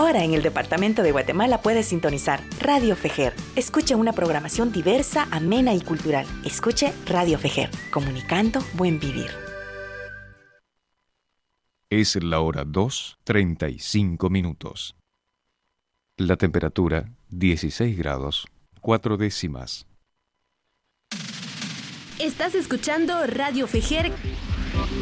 Ahora en el departamento de Guatemala puedes sintonizar Radio Fejer. Escuche una programación diversa, amena y cultural. Escuche Radio Fejer, comunicando buen vivir. Es la hora 2:35. La temperatura 16 grados 4 décimas. Estás escuchando Radio Fejer